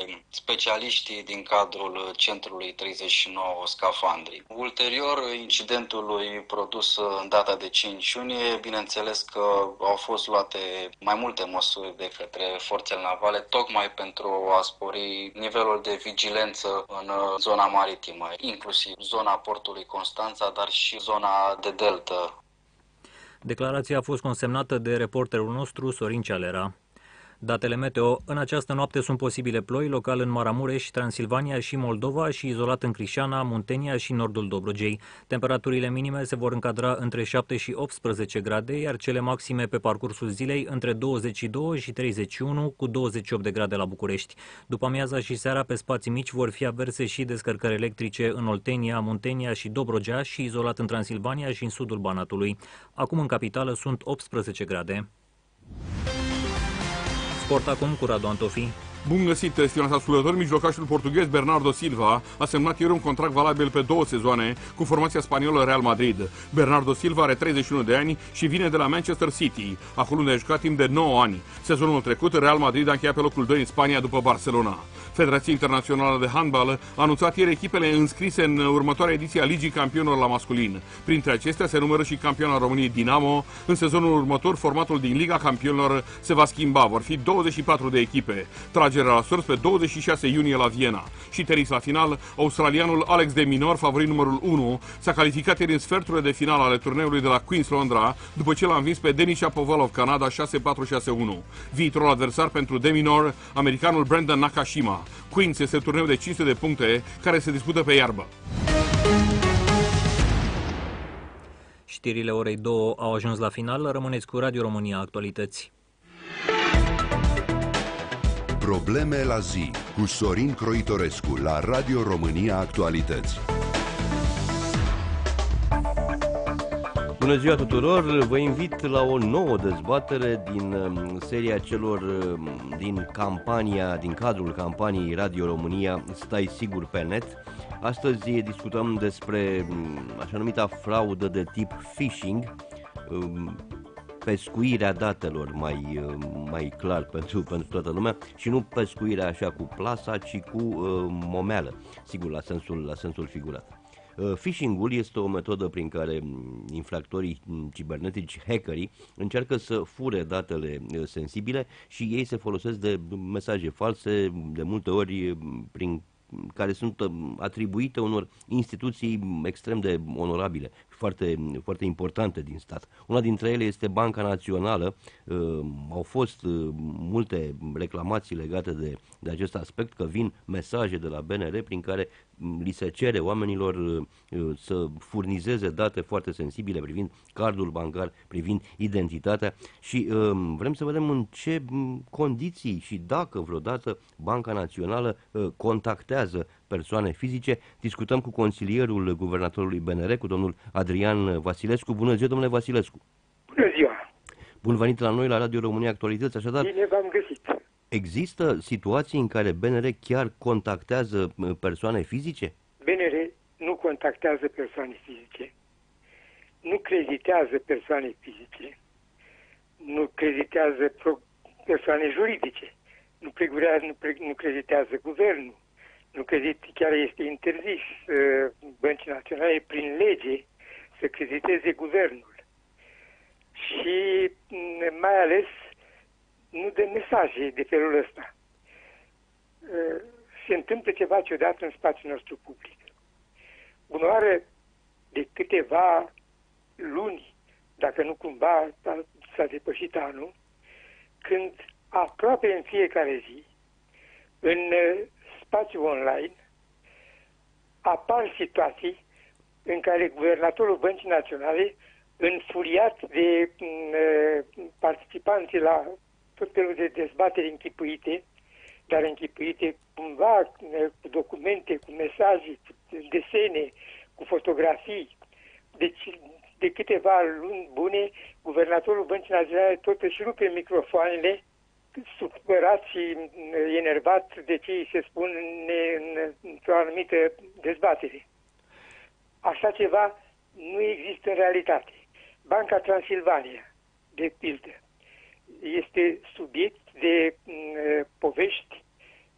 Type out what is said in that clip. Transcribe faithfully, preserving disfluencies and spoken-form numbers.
specialiștii din cadrul Centrului treizeci și nouă Scafandri. Ulterior incidentului produs în data de cinci iunie, bineînțeles că au fost luate mai multe măsuri de către forțele navale, tocmai pentru a spori nivelul de vigilență în zona maritimă, inclusiv zona portului Constanța, dar și zona de delta. Declarația a fost consemnată de reporterul nostru, Sorin Cealera. Datele meteo: în această noapte sunt posibile ploi, local în Maramureș, Transilvania și Moldova și izolat în Crișana, Muntenia și nordul Dobrogei. Temperaturile minime se vor încadra între șapte și optsprezece grade, iar cele maxime pe parcursul zilei între douăzeci și doi și treizeci și unu, cu douăzeci și opt de grade la București. După amiaza și seara, pe spații mici vor fi averse și descărcări electrice în Oltenia, Muntenia și Dobrogea și izolat în Transilvania și în sudul Banatului. Acum în capitală sunt optsprezece grade. Sport acum cu Radu Antofi. Bun găsit, stimați ascultători! Mijlocașul portughez Bernardo Silva a semnat ieri un contract valabil pe două sezoane cu formația spaniolă Real Madrid. Bernardo Silva are treizeci și unu de ani și vine de la Manchester City, acolo unde a jucat timp de nouă ani. Sezonul trecut, Real Madrid a încheiat pe locul doi în Spania după Barcelona. Federația Internațională de Handbal a anunțat ieri echipele înscrise în următoarea ediție a Ligii Campionilor la masculin. Printre acestea se numără și campioana României Dinamo. În sezonul următor, formatul din Liga Campionilor se va schimba. Vor fi douăzeci și patru de echipe. Tragerea la sorți pe douăzeci și șase iunie la Viena. Și tenis la final, australianul Alex de Minaur, favorit numărul unu, s-a calificat ieri în sferturile de final ale turneului de la Queen's Londra, după ce l-a învins pe Denis Shapovalov, Canada, șase patru șase unu. Viitorul adversar pentru de Minaur, americanul Brandon Nakashima. Queen's este turneul de cinci sute de puncte care se dispută pe iarbă. Știrile orei două au ajuns la final. Rămâneți cu Radio România Actualități. Probleme la zi cu Sorin Croitorescu la Radio România Actualități. Bună ziua tuturor! Vă invit la o nouă dezbatere din seria celor din campania, din cadrul campaniei Radio România Stai Sigur pe Net. Astăzi discutăm despre așa numita fraudă de tip phishing, pescuirea datelor, mai, mai clar pentru, pentru toată lumea, și nu pescuirea așa cu plasa, ci cu uh, momeală, sigur, la sensul, la sensul figurat. Uh, phishing-ul este o metodă prin care infractorii cibernetici, hackerii, încearcă să fure datele uh, sensibile și ei se folosesc de mesaje false, de multe ori prin care sunt atribuite unor instituții extrem de onorabile, foarte, foarte importante din stat. Una dintre ele este Banca Națională. Uh, au fost uh, multe reclamații legate de, de acest aspect, că vin mesaje de la B N R prin care li se cere oamenilor uh, să furnizeze date foarte sensibile privind cardul bancar, privind identitatea, și uh, vrem să vedem în ce condiții și dacă vreodată Banca Națională uh, contactează persoane fizice. Discutăm cu consilierul guvernatorului B N R, cu domnul Adrian Vasilescu. Bună ziua, domnule Vasilescu! Bună ziua! Bun venit la noi, la Radio România Actualități. Așadar, bine v-am găsit! Există situații în care B N R chiar contactează persoane fizice? B N R nu contactează persoane fizice, nu creditează persoane fizice, nu creditează persoane juridice, nu, pregurează, nu, pre, nu creditează guvernul, nu credit, chiar este interzis uh, Băncii Naționale prin lege să crediteze guvernul. Și mai ales nu de mesaje de felul ăsta. Uh, se întâmplă ceva ciudat în spațiul nostru public. Bunoară de câteva luni, dacă nu cumva s-a depășit anul, când aproape în fiecare zi, în uh, spațiu online, apar situații în care guvernatorul Băncii Naționale, înfuriat de uh, participanții la tot felul de dezbateri închipuite, dar închipuite cumva uh, cu documente, cu mesaje, cu desene, cu fotografii. Deci, de câteva luni bune, guvernatorul Băncii Naționale tot își rupe microfoanele, supărat și enervat de ce îi se spun într-o anumită dezbatere. Așa ceva nu există în realitate. Banca Transilvania, de pildă, este subiect de uh, povești